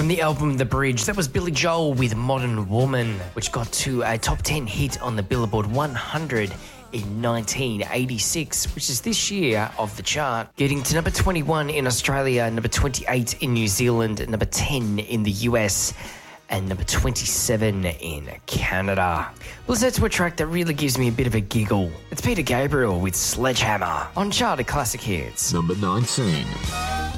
from the album The Bridge, that was Billy Joel with Modern Woman, which got to a top 10 hit on the Billboard 100 in 1986, which is this year of the chart, getting to number 21 in Australia, number 28 in New Zealand, number 10 in the US, and number 27 in Canada. Let's head to a track that really gives me a bit of a giggle. It's Peter Gabriel with Sledgehammer on Charted Classic Hits. Number 19.